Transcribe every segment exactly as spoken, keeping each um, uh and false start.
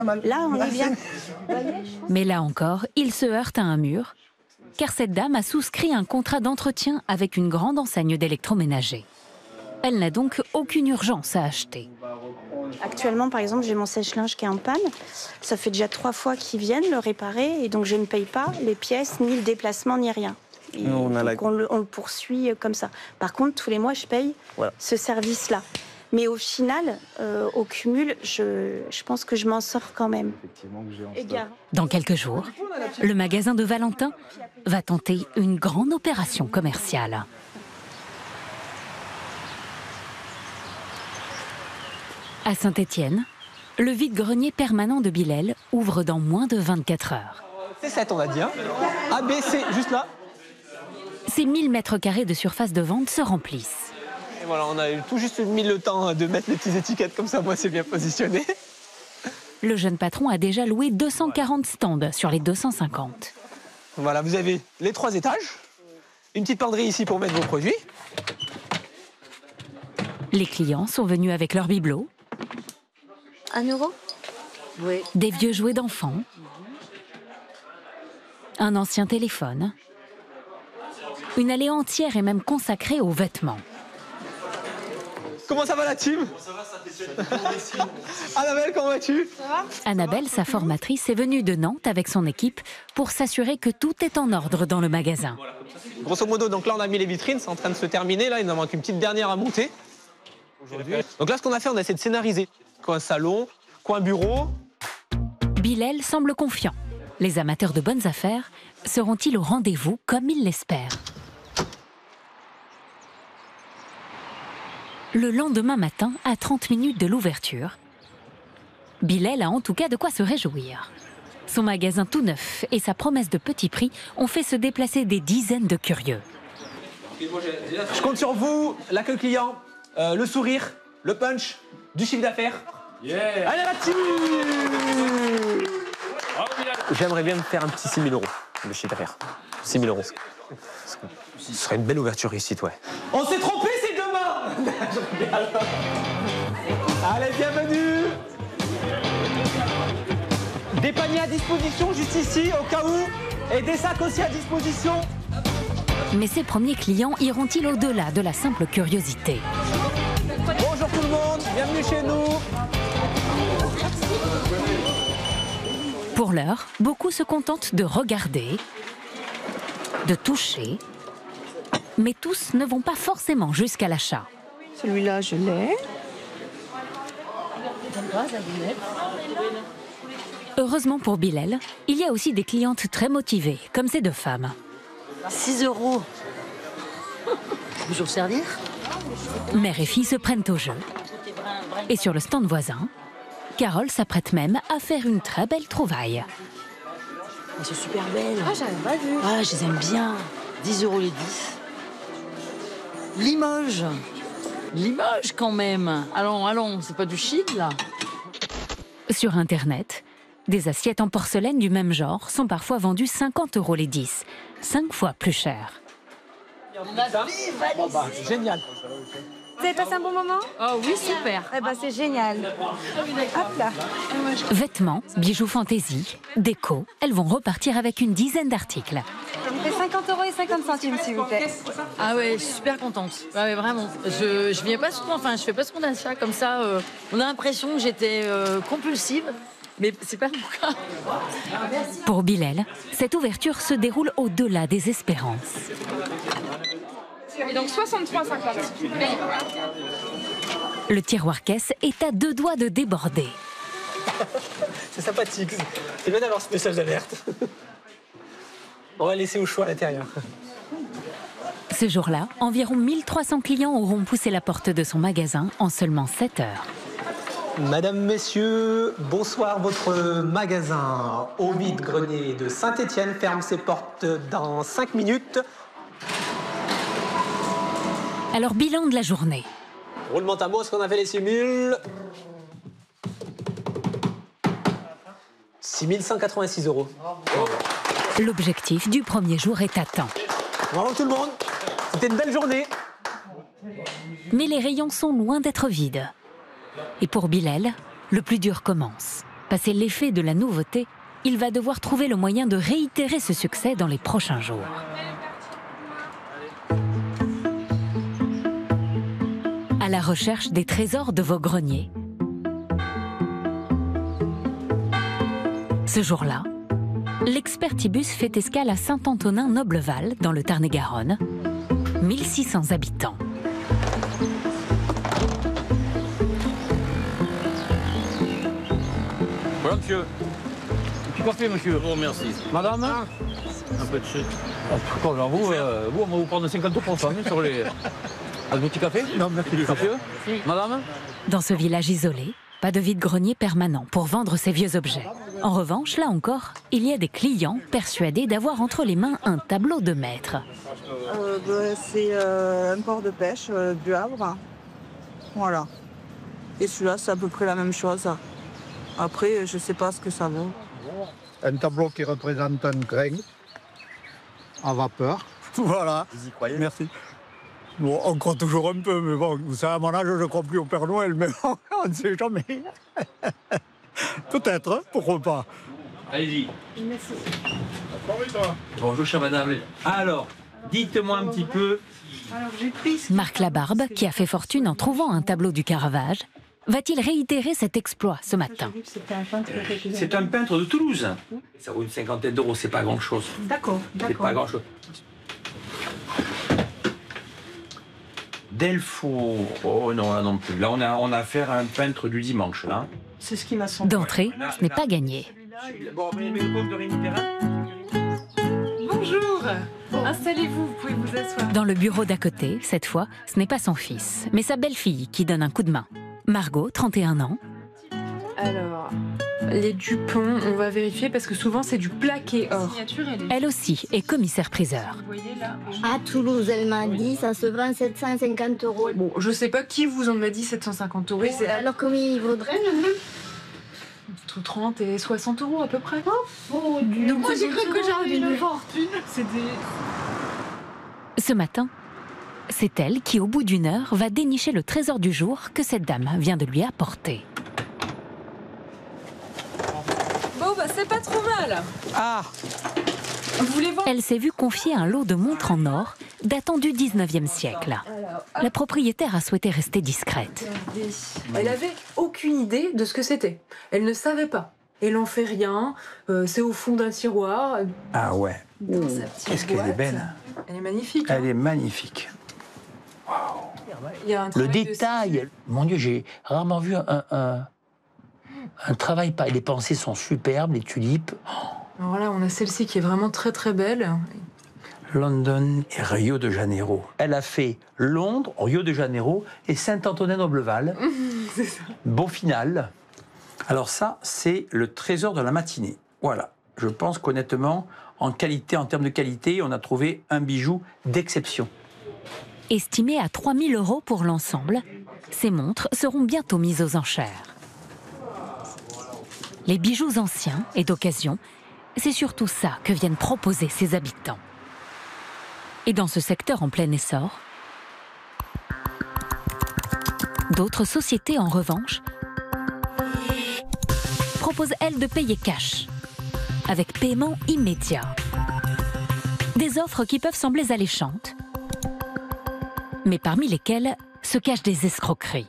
Là, on est bien. Mais là encore, il se heurte à un mur, car cette dame a souscrit un contrat d'entretien avec une grande enseigne d'électroménager. Elle n'a donc aucune urgence à acheter. Actuellement, par exemple, j'ai mon sèche-linge qui est en panne. Ça fait déjà trois fois qu'ils viennent le réparer et donc je ne paye pas les pièces, ni le déplacement, ni rien. Et Nous, on, a donc la... on, le, on le poursuit comme ça. Par contre, tous les mois, je paye voilà. ce service-là. Mais au final, euh, au cumul, je, je pense que je m'en sors quand même. Dans quelques jours, le magasin de Valentin va tenter une grande opération commerciale. À Saint-Étienne, le vide-grenier permanent de Bilel ouvre dans moins de vingt-quatre heures. C'est sept, on a dit. Hein. A, B, C, juste là. Ces mille mètres carrés de surface de vente se remplissent. Et voilà, on a eu tout juste mis le temps de mettre les petites étiquettes comme ça, moi c'est bien positionné. Le jeune patron a déjà loué deux cent quarante stands sur les deux cent cinquante. Voilà, vous avez les trois étages, une petite penderie ici pour mettre vos produits. Les clients sont venus avec leurs bibelots. Un euro ? Oui. Des vieux jouets d'enfants. Un ancien téléphone. Une allée entière est même consacrée aux vêtements. Comment ça va la team? Ça va, ça fait Annabelle, comment vas-tu? Ça va. Annabelle, sa formatrice, est venue de Nantes avec son équipe pour s'assurer que tout est en ordre dans le magasin. Grosso modo, donc là on a mis les vitrines, c'est en train de se terminer, là il nous en manque une petite dernière à monter. Donc là ce qu'on a fait, on a essayé de scénariser. Coin salon, coin bureau. Bilel semble confiant. Les amateurs de bonnes affaires seront-ils au rendez-vous comme ils l'espèrent? Le lendemain matin, à trente minutes de l'ouverture, Bilel a en tout cas de quoi se réjouir. Son magasin tout neuf et sa promesse de petit prix ont fait se déplacer des dizaines de curieux. Je compte sur vous, l'accueil client, euh, le sourire, le punch, du chiffre d'affaires. Yeah. Allez la team! J'aimerais bien me faire un petit six mille euros de chiffre d'affaires. six mille euros. Ce serait une belle ouverture ici, ouais. On s'est trompé, c'est demain! Allez, bienvenue! Des paniers à disposition juste ici, au cas où, et des sacs aussi à disposition. Mais ces premiers clients iront-ils au-delà de la simple curiosité? Bonjour tout le monde, bienvenue chez nous. Pour l'heure, beaucoup se contentent de regarder, de toucher, mais tous ne vont pas forcément jusqu'à l'achat. Celui-là, je l'ai. Heureusement pour Bilel, il y a aussi des clientes très motivées, comme ces deux femmes. six euros. Toujours servir. Mère et fille se prennent au jeu. Et sur le stand voisin, Carole s'apprête même à faire une très belle trouvaille. Elles sont super belles. Ah, j'avais pas vu. Ah, je les aime bien. dix euros les dix. Limoges. Limoges quand même. Allons, allons, c'est pas du chic là. Sur Internet, des assiettes en porcelaine du même genre sont parfois vendues cinquante euros les dix, cinq fois plus cher. Oh bah, génial. Vous avez passé un bon moment? Oh oui, super. Eh ben, c'est génial. Hop là. Vêtements, bijoux fantaisie, déco, elles vont repartir avec une dizaine d'articles. Ça me fait cinquante euros et cinquante centimes, s'il vous plaît. Ah ouais, je suis super contente. Ah ouais, vraiment. Je, je viens pas souvent, enfin, je fais pas souvent d'achat comme ça. Euh, on a l'impression que j'étais euh, compulsive, mais c'est pas mon cas. Pour Bilel, cette ouverture se déroule au-delà des espérances. Et donc soixante-trois cinquante. Le tiroir-caisse est à deux doigts de déborder. C'est sympathique. C'est bien d'avoir ce message d'alerte. On va laisser au choix à l'intérieur. Ce jour-là, environ mille trois cents clients auront poussé la porte de son magasin en seulement sept heures. Madame, messieurs, bonsoir. Votre magasin au vide-grenier de Saint-Étienne ferme ses portes dans cinq minutes. Alors, bilan de la journée. Roulement à mot, est-ce qu'on a fait les six mille? six mille cent quatre-vingt-six euros. L'objectif du premier jour est atteint. Bravo tout le monde. C'était une belle journée. Mais les rayons sont loin d'être vides. Et pour Bilel, le plus dur commence. Passé l'effet de la nouveauté, il va devoir trouver le moyen de réitérer ce succès dans les prochains jours. À la recherche des trésors de vos greniers. Ce jour-là, l'expertibus fait escale à Saint-Antonin-Nobleval, dans le Tarn-et-Garonne. mille six cents habitants. Voilà, monsieur. Un petit café, monsieur. Oh, merci. Madame un peu de sucre. Ah, alors vous, euh, vous, on va vous prendre cinquante pour cent sur les... Un petit café? Non, merci. Monsieur oui. Madame? Dans ce village isolé, pas de vide-grenier permanent pour vendre ces vieux objets. En revanche, là encore, il y a des clients persuadés d'avoir entre les mains un tableau de maître. Euh, bah, c'est euh, un port de pêche euh, du Havre. Voilà. Et celui-là, c'est à peu près la même chose. Après, je ne sais pas ce que ça vaut. Un tableau qui représente un grain en vapeur. Voilà. Vous y croyez? Merci. Bon, on croit toujours un peu, mais bon, vous savez, à mon âge, je ne crois plus au Père Noël, mais bon, on ne sait jamais. Peut-être, hein, pourquoi pas. Allez-y. Merci. Bonjour, chère madame. Alors, dites-moi un petit peu. Marc Labarbe, qui a fait fortune en trouvant un tableau du Caravage, va-t-il réitérer cet exploit ce matin? C'est un peintre de Toulouse. Ça vaut une cinquantaine d'euros, c'est pas grand-chose. D'accord, C'est pas grand-chose. Delfour, oh non, là non plus. Là, on a, on a affaire à un peintre du dimanche, là. C'est ce qui m'a semblé. D'entrée, ce n'est pas gagné. Bon, mais le pauvre de Rémi Perrin. Bonjour. Installez-vous, vous pouvez vous asseoir. Dans le bureau d'à côté, cette fois, ce n'est pas son fils, mais sa belle-fille qui donne un coup de main. Margot, trente et un ans. Alors, les Dupont, on va vérifier parce que souvent c'est du plaqué or. Elle aussi est commissaire-priseur. Vous voyez là. À Toulouse, elle m'a dit, ça se vend sept cent cinquante euros. Bon, je sais pas qui vous en a dit sept cent cinquante euros. C'est alors combien il vaudrait? entre trente et soixante euros à peu près. Oh, Dieu. Moi j'ai cru que j'avais une fortune. C'est des... Ce matin, c'est elle qui, au bout d'une heure, va dénicher le trésor du jour que cette dame vient de lui apporter. Bon, bah c'est pas trop mal. Ah! Vous voulez voir? Elle s'est vue confier un lot de montres en or datant du dix-neuvième siècle. La propriétaire a souhaité rester discrète. Elle avait aucune idée de ce que c'était. Elle ne savait pas. Elle n'en fait rien. Euh, c'est au fond d'un tiroir. Ah ouais. Dans sa petite Qu'est-ce qu'elle est boîte. belle. Elle est magnifique. Elle hein. est magnifique. Il y a un Le travail de détail, mon Dieu, j'ai rarement vu un, un, un travail. pas- Les pensées sont superbes, les tulipes. Alors là, on a celle-ci qui est vraiment très très belle. London et Rio de Janeiro. Elle a fait Londres, Rio de Janeiro et Saint-Antonin-Nobleval. C'est ça. Beau final. Alors ça, c'est le trésor de la matinée. Voilà. Je pense qu'honnêtement, en qualité, en termes de qualité, on a trouvé un bijou d'exception. Estimée à trois mille euros pour l'ensemble, ces montres seront bientôt mises aux enchères. Les bijoux anciens et d'occasion, c'est surtout ça que viennent proposer ses habitants. Et dans ce secteur en plein essor, d'autres sociétés, en revanche, proposent, elles, de payer cash, avec paiement immédiat. Des offres qui peuvent sembler alléchantes, mais parmi lesquelles se cachent des escroqueries.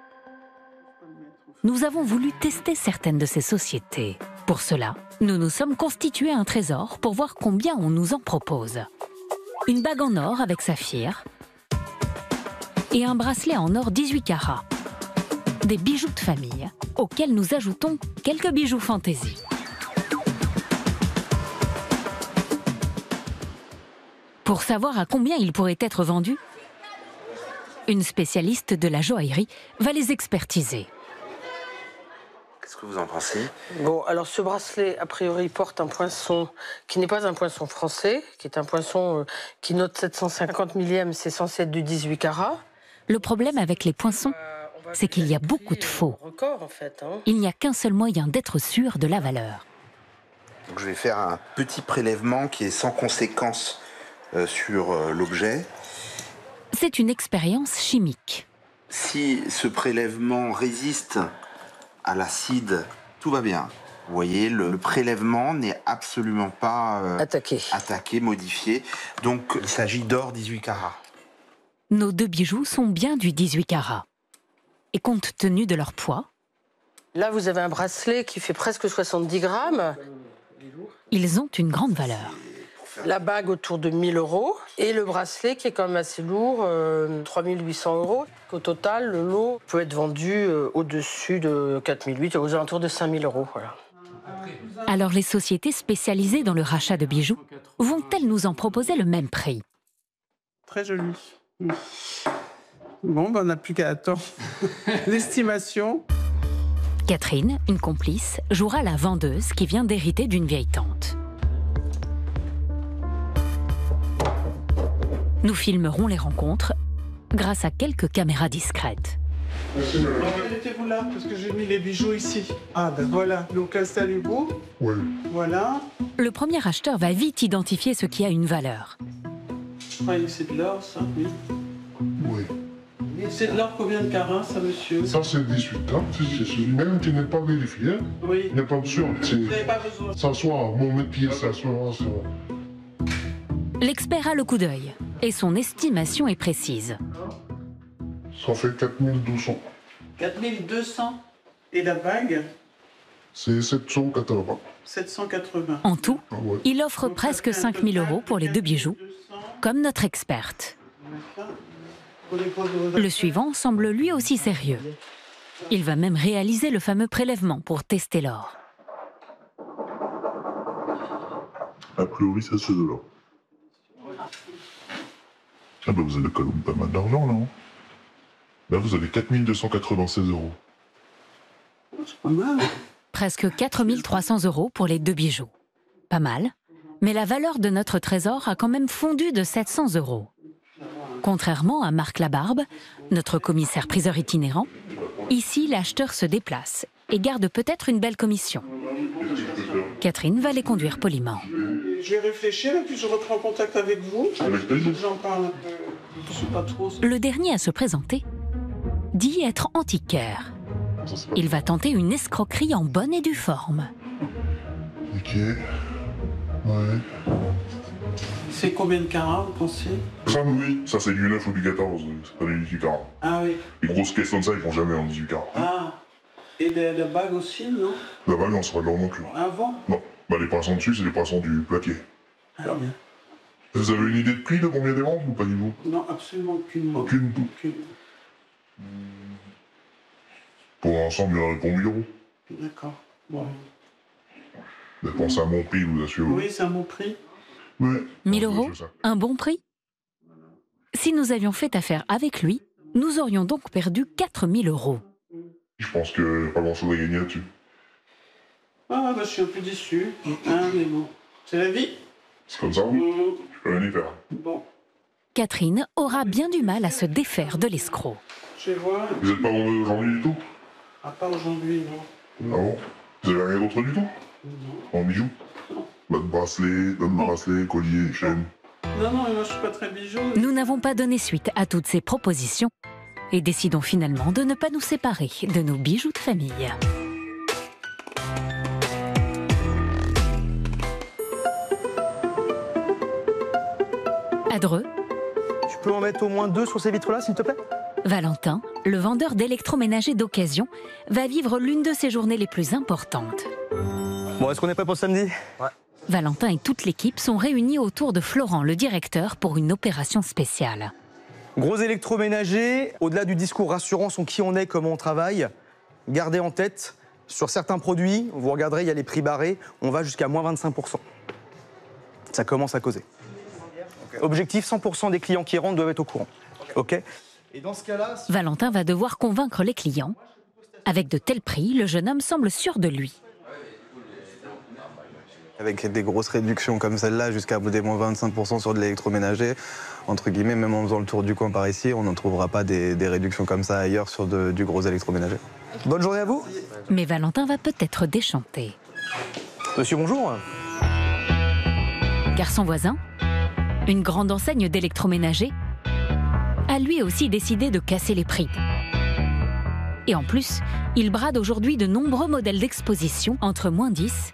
Nous avons voulu tester certaines de ces sociétés. Pour cela, nous nous sommes constitués un trésor pour voir combien on nous en propose. Une bague en or avec saphir et un bracelet en or dix-huit carats. Des bijoux de famille auxquels nous ajoutons quelques bijoux fantaisie. Pour savoir à combien ils pourraient être vendus, une spécialiste de la joaillerie va les expertiser. Qu'est-ce que vous en pensez? Bon, alors ce bracelet, a priori, porte un poinçon qui n'est pas un poinçon français, qui est un poinçon euh, qui note sept cent cinquante millième, c'est censé être du dix-huit carats. Le problème avec les poinçons, c'est qu'il y a beaucoup de faux. Record, en fait, hein. Il n'y a qu'un seul moyen d'être sûr de la valeur. Donc, je vais faire un petit prélèvement qui est sans conséquence euh, sur euh, l'objet. C'est une expérience chimique. Si ce prélèvement résiste à l'acide tout va bien. Vous voyez, le, le prélèvement n'est absolument pas euh, attaqué. attaqué, modifié. Donc, il s'agit d'or dix-huit carats. Nos deux bijoux sont bien du dix-huit carats. Et compte tenu de leur poids, là, vous avez un bracelet qui fait presque soixante-dix grammes. Ils ont une grande valeur. La bague autour de mille euros et le bracelet qui est quand même assez lourd, euh, trois mille huit cents euros. Au total, le lot peut être vendu euh, au-dessus de quatre mille huit, aux alentours de cinq mille euros. Voilà. Alors les sociétés spécialisées dans le rachat de bijoux vont-elles nous en proposer le même prix? Très joli. Bon, ben on n'a plus qu'à attendre l'estimation. Catherine, une complice, jouera la vendeuse qui vient d'hériter d'une vieille tante. Nous filmerons les rencontres grâce à quelques caméras discrètes. Mettez-vous là, parce que j'ai mis les bijoux ici. Ah ben voilà, donc installez-vous. Oui. Voilà. Le premier acheteur va vite identifier ce qui a une valeur. Ah, c'est de l'or, ça, oui. Oui. C'est de l'or combien de carats, ça, monsieur? Ça, c'est dix-huit ans. C'est celui-même qui n'est pas vérifié. Oui. Il n'y a pas besoin. Vous n'avez pas besoin. S'asseoir, mon métier, s'asseoir. L'expert a le coup d'œil et son estimation est précise. Ça fait quatre mille deux cents. quatre mille deux cents. Et la bague? C'est sept cent quatre-vingts. sept cent quatre-vingts. En tout, ah ouais. il offre Donc presque cinq mille euros pour les deux bijoux, comme notre experte. Le suivant semble lui aussi sérieux. Il va même réaliser le fameux prélèvement pour tester l'or. A priori, ça c'est de l'or. Ah ben vous avez quand même pas mal d'argent, là. Hein. Là, vous avez quatre mille deux cent quatre-vingt-seize euros. C'est pas mal. Presque quatre mille trois cents euros pour les deux bijoux. Pas mal, mais la valeur de notre trésor a quand même fondu de sept cents euros. Contrairement à Marc Labarbe, notre commissaire priseur itinérant, ici l'acheteur se déplace et garde peut-être une belle commission. Catherine va les conduire poliment. Je vais réfléchir et puis je reprends contact avec vous. J'en parle un peu. Je sais pas trop. Le dernier à se présenter dit être antiquaire. Il va tenter une escroquerie en bonne et due forme. Ok. Ouais. C'est combien de carats, vous pensez? Ça, oui. Ça, c'est du neuf ou du quatorze. C'est pas du dix-huit carats. Ah oui. Les grosses caisses comme ça, ils font jamais en dix-huit carats. Ah. Et la, la bague aussi, non? La bague, on sera de l'or non plus. Ah bon? Non. Bah, les poinçons dessus, c'est les poinçons du plaqué. Alors bien. Vous avez une idée de prix de combien des ventes ou pas du tout? Non, absolument aucune. Aucune? Aucune. Pour l'ensemble, il y en a pour mille euros. D'accord. Bon. Vous avez pensé à mon prix, je vous assure. Oui, c'est un bon prix. Ouais. mille euros? Un bon prix? Si nous avions fait affaire avec lui, nous aurions donc perdu quatre mille euros. Je pense que pas grand chose à gagner là-dessus. Ah, bah, je suis un peu déçu. Hein, mais bon, c'est la vie. C'est comme ça, mmh. Je peux rien y faire. Bon. Catherine aura bien du mal à se défaire de l'escroc. Je vais voir. Vous n'êtes pas vendu aujourd'hui du tout? Ah, pas aujourd'hui, non. Ah bon? Vous avez rien d'autre du tout? Non. En bijoux? Non. Pas de bracelet, pas de bracelet, collier, chaîne? Non, non, moi je suis pas très bijou. Nous n'avons pas donné suite à toutes ces propositions et décidons finalement de ne pas nous séparer de nos bijoux de famille. À Dreux. Tu peux en mettre au moins deux sur ces vitres-là, s'il te plaît? Valentin, le vendeur d'électroménager d'occasion, va vivre l'une de ses journées les plus importantes. Bon, est-ce qu'on est prêt pour samedi? Ouais. Valentin et toute l'équipe sont réunis autour de Florent, le directeur, pour une opération spéciale. Gros électroménager, au-delà du discours rassurant sur qui on est, comment on travaille, gardez en tête, sur certains produits, vous regarderez, il y a les prix barrés, on va jusqu'à moins vingt-cinq pour cent. Ça commence à causer. Objectif, cent pour cent des clients qui rentrent doivent être au courant. Ok. Et dans ce cas-là, si... Valentin va devoir convaincre les clients. Avec de tels prix, le jeune homme semble sûr de lui. Avec des grosses réductions comme celle-là, jusqu'à des moins vingt-cinq pour cent sur de l'électroménager, entre guillemets, même en faisant le tour du coin par ici, on n'en trouvera pas des, des réductions comme ça ailleurs sur de, du gros électroménager. Bonne journée à vous. Mais Valentin va peut-être déchanter. Monsieur, bonjour. Car son voisin, une grande enseigne d'électroménager, a lui aussi décidé de casser les prix. Et en plus, il brade aujourd'hui de nombreux modèles d'exposition entre moins dix